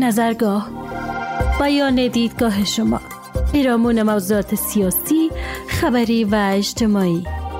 نظرگاه، بیان دیدگاه شما، پیرامون موضوعات سیاسی، خبری و اجتماعی.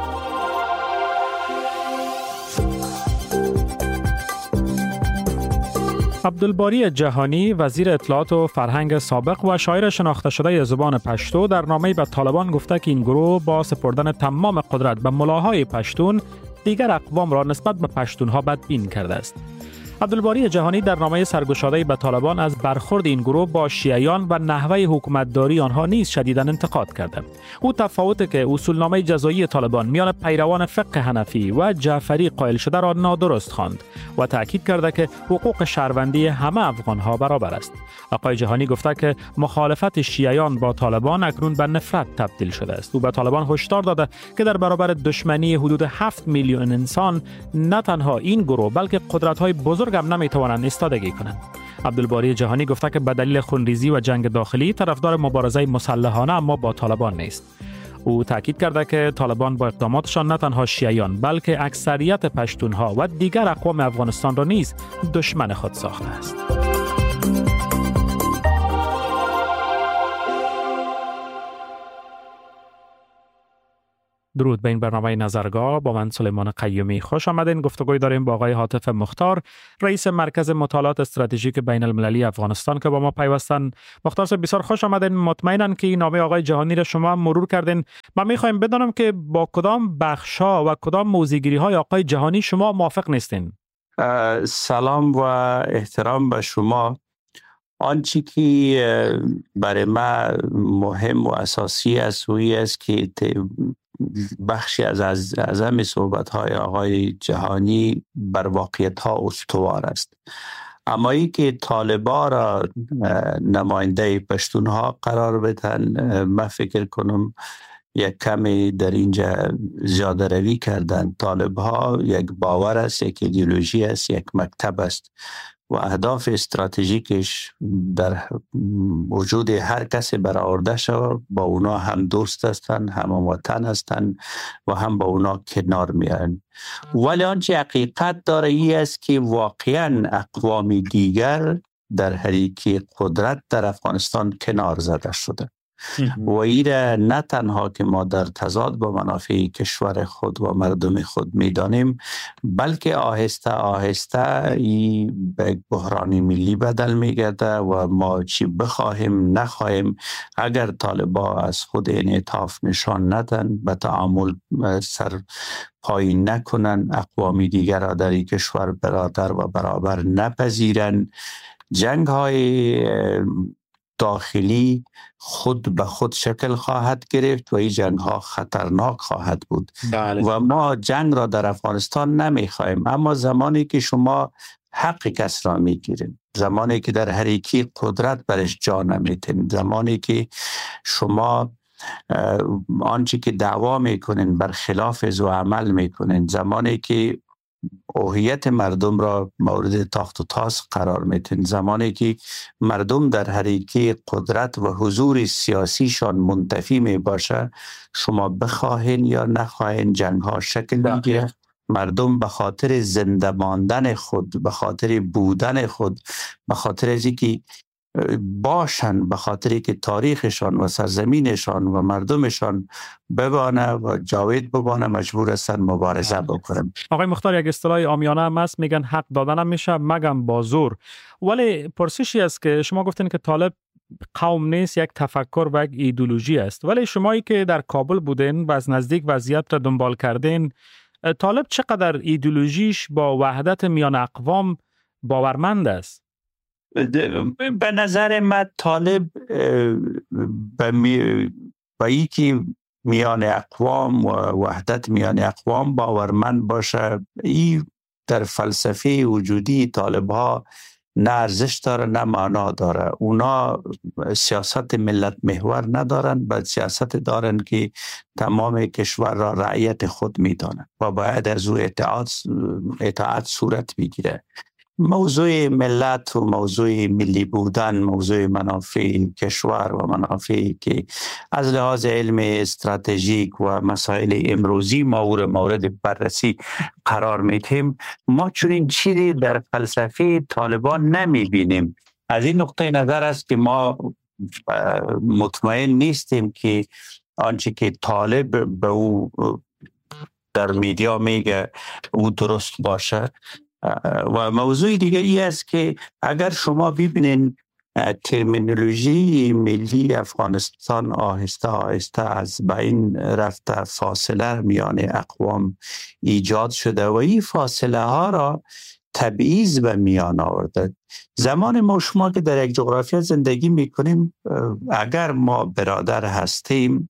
عبدالباری جهانی، وزیر اطلاعات و فرهنگ سابق و شاعر شناخته شده زبان پشتو، در نامه‌ای به طالبان گفته که این گروه با سپردن تمام قدرت به ملاهای پشتون دیگر اقوام را نسبت به پشتونها بدبین کرده است. عبدالباری جهانی در نامه سرگشاده‌ای به طالبان از برخورد این گروه با شیعیان و نحوه حکومتداری آنها نیز شدیداً انتقاد کرده. او تفاوتی که اصولنامه جزایی طالبان میان پیروان فقه حنفی و جعفری قائل شده را نادرست خواند و تاکید کرده که حقوق شهروندی همه افغانها برابر است. آقای جهانی گفته که مخالفت شیعیان با طالبان اکنون به نفرت تبدیل شده است. او به طالبان هشدار داده که در برابر دشمنی حدود 7 میلیون انسان نه تنها این گروه بلکه قدرت‌های بزرگ هم نمیتوانند ایستادگی کنند. عبدالباری جهانی گفته که به دلیل خونریزی و جنگ داخلی طرفدار مبارزه مسلحانه اما با طالبان نیست. او تاکید کرده که طالبان با اقداماتشان نه تنها شیعیان بلکه اکثریت پشتونها و دیگر اقوام افغانستان را نیز دشمن خود ساخته است. درود به این برنامه نظرگاه. با من سلیمان قیومی خوش آمدین. گفتگوی داریم با آقای عاطف مختار، رئیس مرکز مطالعات استراتژیک بین المللی افغانستان که با ما پیوستن. مختار صاحب بسیار خوش آمدین. مطمئنم که این نامه آقای جهانی را شما مرور کردین. ما می‌خوایم بدانم که با کدام بخش‌ها و کدام موضوع‌گیری‌های آقای جهانی شما موافق نیستین. سلام و احترام به شما. آنچه که برای ما مهم و اساسی است وی است که بخشی از همه صحبت‌های آقای جهانی بر واقعیت‌ها استوار است. اما ای که طالبان را نماینده پشتونها قرار بدن، من فکر کنم یک کمی در اینجا زیاده روی کردن. طالب‌ها یک باور است، یک ایدئولوژی است، یک مکتب است و اهداف استراتژیکش در وجود هر کسی برآورده شود. با اونا هم دوست هستند، هم وطن هستند و هم با اونا کنار میان. ولی آنچه حقیقت داره ای است که واقعا اقوام دیگر در حریک قدرت در افغانستان کنار زده شده و ایره نه تنها که ما در تضاد با منافع کشور خود و مردم خود میدانیم، بلکه آهسته آهسته این به بحران ملی بدل میگرده و ما چی بخواهیم نخواهیم اگر طالبان از خود انعطاف نشان ندن، به تعامل سر پایین نکنن، اقوام دیگر را در این کشور برادر و برابر نپذیرن، جنگ های داخلی خود به خود شکل خواهد گرفت و این جنگ ها خطرناک خواهد بود. بله. و ما جنگ را در افغانستان نمیخوایم، اما زمانی که شما حق کس را میگیرین، زمانی که در حریکی قدرت برش جا نمیتین، زمانی که شما آنچه که دعوا میکنین بر خلاف و عمل میکنین، زمانی که هویت مردم را مورد تاخت و تاس قرار میتین، زمانی که مردم در حریکی قدرت و حضور سیاسیشان منتفی می باشه، شما بخواهین یا نخواهین جنگ ها شکل میگیره. مردم به خاطر زنده ماندن خود، به خاطر بودن خود، به خاطر از اینکه باشن، به خاطری که تاریخشان و سرزمینشان و مردمشان ببانه و جاوید ببانه، مجبور هستن مبارزه بکنن. آقای مختار، یک اصطلاح عامیانه هم هست، میگن حق دادن هم میشه مگم با زور. ولی پرسشی است که شما گفتین که طالب قوم نیست، یک تفکر و یک ایدئولوژی است، ولی شمایی که در کابل بودین و از نزدیک وضعیت را دنبال کردین، طالب چقدر ایدئولوژیش با وحدت میان اقوام باورمند است؟ به نظر من طالب با یکی میان اقوام و وحدت میان اقوام باورمند باشه، این در فلسفه وجودی طالب ها نه ارزش داره نه معنا داره. اونا سیاست ملت محور ندارن، بلکه سیاست دارن که تمام کشور را رعیت خود میدانن و باید از او اطاعت صورت بگیره. موضوع ملت و موضوع ملی بودن، موضوع منافع کشور و منافعی که از لحاظ علم استراتژیک و مسائل امروزی مورد بررسی قرار میدیم، ما چون این چیزی در فلسفه طالبان نمی بینیم. از این نقطه نظر است که ما مطمئن نیستیم که آنچه که طالب به او در میدیا میگه او درست باشه. و موضوع دیگه ای است که اگر شما ببینین ترمینولوژی ملی افغانستان آهسته آهسته از بین رفته، فاصله میان اقوام ایجاد شده و این فاصله ها را تبعیض به میان آورده. زمان ما شما که در یک جغرافیا زندگی میکنیم، اگر ما برادر هستیم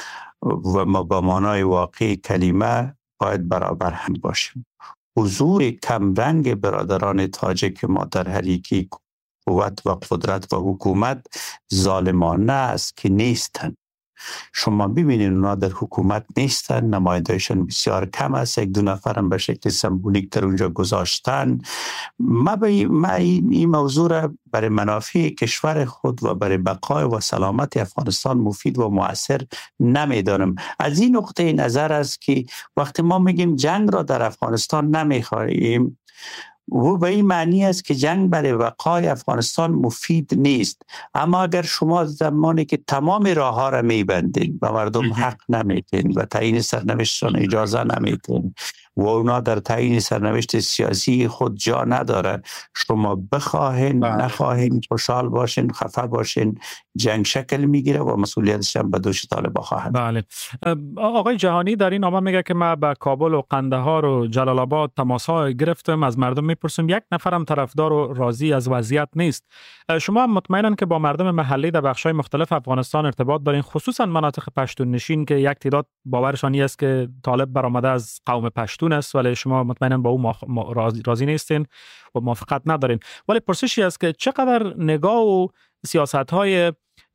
و ما با معنای واقعی کلمه باید برابر هم باشیم. حضور کمرنگ برادران تاجیک ما در حریکی قوت و قدرت و حکومت ظالمانه است که نیستن. شما ببینید اونا در حکومت نیستن، نمایندهشون بسیار کم است، یک دو نفرم به شکل سمبولیک در اونجا گذاشتن. ما این موضوع را برای منافع کشور خود و برای بقای و سلامت افغانستان مفید و مؤثر نمیدانم. از این نقطه نظر است که وقتی ما میگیم جنگ را در افغانستان نمیخواهیم، و به این معنی است که جنگ برای بقای افغانستان مفید نیست. اما اگر شما زمانی که تمام راه ها را میبندین و مردم حق نمیتین و تعیین سرنوشتشان اجازه نمیتین و اونا در تعیین سرنوشت سیاسی خود جا نداره، شما بخواهین نخواهین، خوشحال باشین خفه باشین، جنگ شکل میگیره و مسئولیتش هم به دوش طالبان خواهد. بله. آقای جهانی در این نامه میگه که ما به کابل و قندهار و جلال آباد تماس‌ها گرفتم، از مردم میپرسیم، یک نفرم طرفدار و راضی از وضعیت نیست. شما هم مطمئنن که با مردم محلی در بخش‌های مختلف افغانستان ارتباط دارین، خصوصا مناطق پشتون نشین که یک تعداد باورشان است که طالب برآمده از قوم پشتون است، ولی شما مطمئناً با او راضی نیستین و موافقت ندارین. ولی پرسشی است که چقدر نگاه و سیاست‌های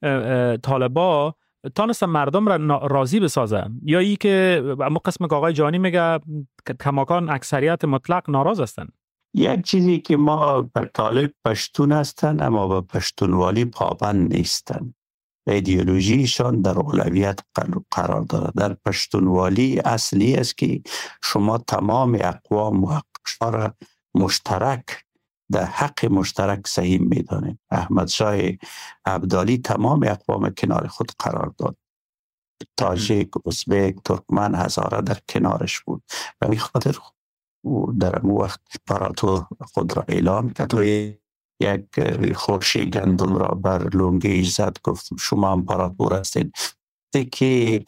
طالبا تانستن مردم را راضی بسازه، یا ای که اما قسم که آقای جانی میگه کماکان اکثریت مطلق ناراض هستن؟ یک چیزی که ما بر طالب پشتون هستن اما به پشتونوالی پابند نیستن. ایدئولوژیشان در اولویت قرار داره. در پشتونوالی اصلی است که شما تمام اقوام و اقشار مشترک در حق مشترک سهیم میدانید. احمد شاه ابدالی تمام اقوام کنار خود قرار داد. تاجیک، ازبک، ترکمن، هزاره در کنارش بود. و به خاطر در اون وقت امپراتور خود را اعلام کرد و یک خورشی گندم را بر لنگیش زد، گفت شما امپراتور هستید. که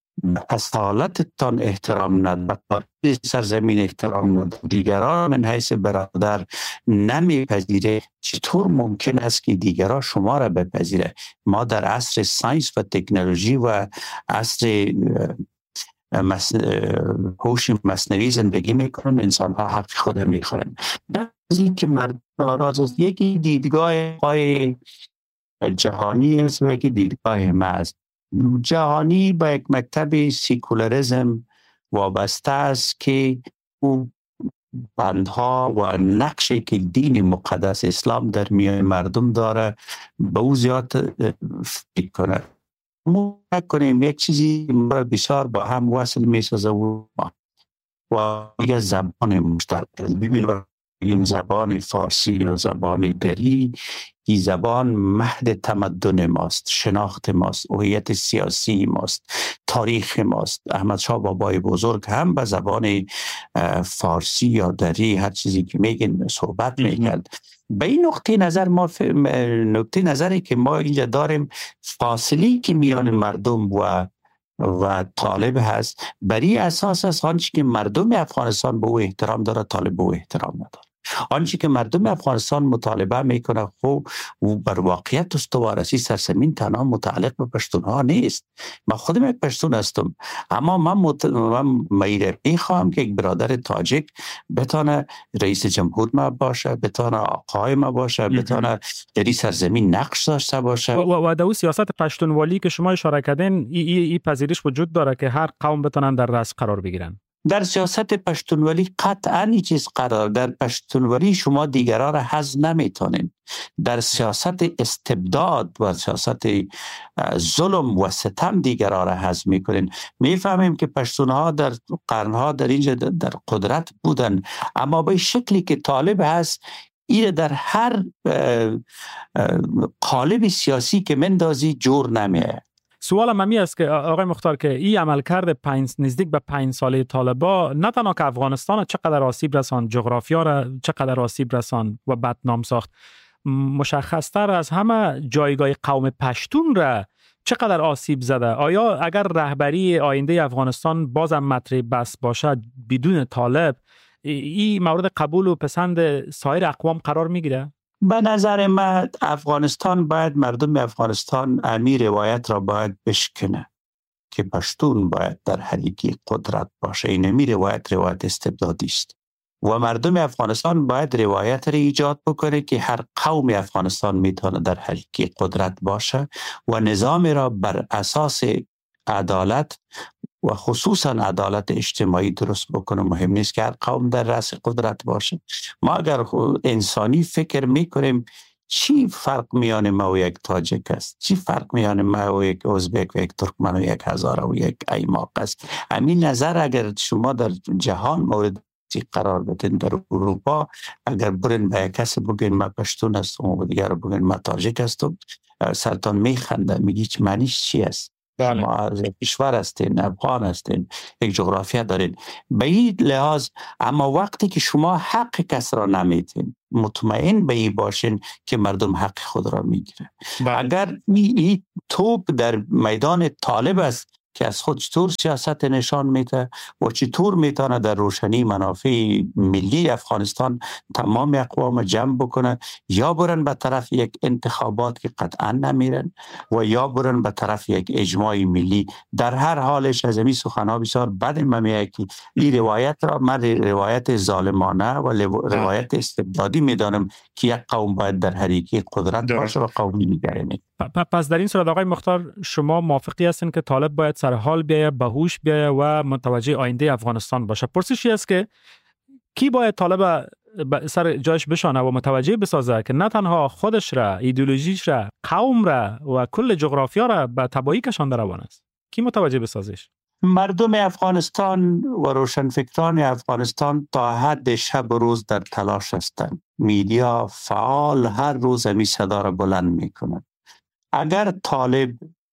اصالتتان احترام ند، سرزمین احترام ند، دیگران من حیث برادر نمیپذیره، چطور ممکن است که دیگران شما را بپذیره؟ ما در عصر ساینس و تکنولوژی و عصر هوش مصنوعی زندگی میکنن، انسان ها حق خود میخورن. در این که مرد ناراض است، یکی دیدگاه های جهانی است و یکی دیدگاه ما است. جهانی با یک مکتب سیکولاریسم وابسته است که او بندها و نقشی که دین مقدس اسلام در میان مردم داره به او زیاد فکر کنه. ما کنیم یک چیزی بسیار با هم وصل میسازه و یک زبان مشترک. ببینید این زبان فارسی یا زبان دری، این زبان مهد تمدن ماست، شناخت ماست، هویت سیاسی ماست، تاریخ ماست. احمد شاه بابای بزرگ هم به زبان فارسی یا دری هر چیزی که میگن صحبت میکرد. به این نقطه نظر نقطه نظری که ما اینجا داریم، فاصلی که میان مردم و طالب هست، بری اساس است آنچه که مردم افغانستان به او احترام داره طالب به او احترام نداره. آنچه که مردم افغانستان مطالبه میکنه خب و بر واقعیت استوار است. سرزمین تنها متعلق به پشتون ها نیست. من خودم یک پشتون هستم، اما من میخوام که یک برادر تاجیک بتانه رئیس جمهور ما باشه، بتانه آقای ما باشه، بتانه در این سرزمین نقش داشته باشه. و در سیاست پشتونوالی که شما اشاره کردین، این پذیرش وجود داره که هر قوم بتونن در رأس قرار بگیرن. در سیاست پشتونوالی قطعاً این چیز قرار. در پشتونوالی شما دیگران را حذف نمیتونین. در سیاست استبداد و سیاست ظلم و ستم دیگران را حذف میکنین. میفهمیم که پشتونها در قرنها در اینجا در قدرت بودن، اما به شکلی که طالب هست این در هر قالب سیاسی که مندازی جور نمیه. سوالم همی است که آقای مختار که این عملکرد نزدیک به 5 ساله طالبان نه تنها که افغانستان چقدر آسیب رساند، جغرافیا را چقدر آسیب رساند و بدنام ساخت، مشخصتر از همه جایگاه قوم پشتون را چقدر آسیب زده. آیا اگر رهبری آینده افغانستان بازم مطرح بس باشد بدون طالب، این مورد قبول و پسند سایر اقوام قرار میگیره؟ به نظر من افغانستان باید، مردم افغانستان امی روایت را باید بشکنه که پشتون باید در حریکی قدرت باشه. این امی روایت استبدادی است و مردم افغانستان باید روایت را ایجاد بکنه که هر قوم افغانستان میتونه در حریکی قدرت باشه و نظام را بر اساس عدالت و خصوصا عدالت اجتماعی درست بکنه. مهم نیست که هر قوم در رأس قدرت باشه. ما اگر انسانی فکر میکنیم چی فرق میان ما و یک تاجک است، چی فرق میان ما و یک ازبک و یک ترکمن و یک هزاره و یک ایماق است. همین نظر اگر شما در جهان مورد قرار بدین، در اروپا اگر برین به یک کسی بگین من پشتون هستم و دیگر رو بگین من تاجک هستم، سرتان میخنده، میگی چه معنیش چی است؟ ما از یک کشور هستین، افغان هستین، یک جغرافیا دارین. به این لحاظ اما وقتی که شما حق کس را نمیتین، مطمئن به این باشین که مردم حق خود را میگیره. اگر این توپ در میدان طالب است که از خود چطور سیاست نشان میده و چطور میتونه در روشنی منافع ملی افغانستان تمام اقوام جمع بکنه، یا برن به طرف یک انتخابات که قطعا نمیرن و یا برن به طرف یک اجماع ملی. در هر حالش از این سخنها بسیار بد میگه که این روایت را من روایت ظالمانه و روایت استبدادی میدانم که یک قوم باید در حریکی قدرت باشه و قومی دیگری نه. پس در این صورت آقای مختار شما موافقی هستین که طالب باید سر حال بیایه، به هوش بیایه و متوجه آینده افغانستان باشه؟ پرسشی است که کی باید طالب سر جایش بشانه و متوجه بسازه که نه تنها خودش را، ایدئولوژیش را، قوم را و کل جغرافیا را به تباهی کشانده روان است؟ کی متوجه بسازش؟ مردم افغانستان و روشنفکران افغانستان تا حد شب و روز در تلاش هستند. میدیا فعال هر روز همی صدا را بلند میکنند. اگر طالب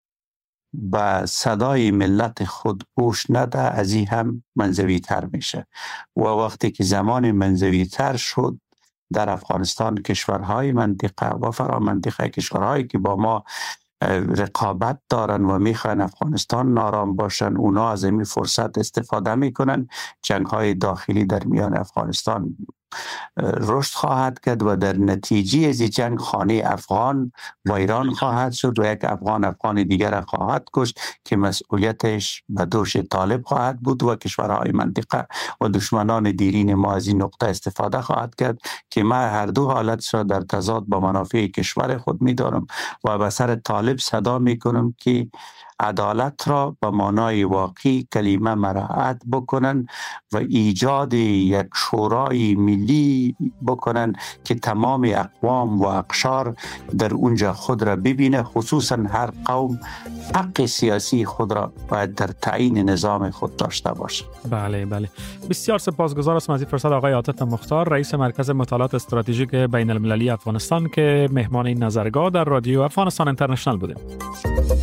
به صدای ملت خود گوش نده، از این هم منزوی تر میشه و وقتی که زمان منزوی تر شد در افغانستان کشورهای منطقه و فرامنطقه، کشورهایی که با ما رقابت دارن و میخوان افغانستان نارام باشن، اونا از این فرصت استفاده میکنن. جنگ‌های داخلی در میان افغانستان رشد خواهد کرد و در نتیجه از جنگ خانه افغان ویران خواهد شد و یک افغان دیگر خواهد کشت که مسئولیتش به دوش طالب خواهد بود و کشورهای منطقه و دشمنان دیرین ما از این نقطه استفاده خواهد کرد که ما هر دو حالت را در تضاد با منافع کشور خود می‌دارم و به سر طالب صدا میکنم که عدالت را به معنای واقعی کلمه مراعات بکنن و ایجاد یک شورای ملی بکنن که تمام اقوام و اقشار در اونجا خود را ببینه. خصوصا هر قوم حق سیاسی خود را باید در تعیین نظام خود داشته باشه. بله. بسیار سپاسگزار هستم از این فرصت آقای عاطف مختار، رئیس مرکز مطالعات استراتژیک بین المللی افغانستان که مهمان این نظرگاه در رادیو افغانستان اینترنشنال بودیم.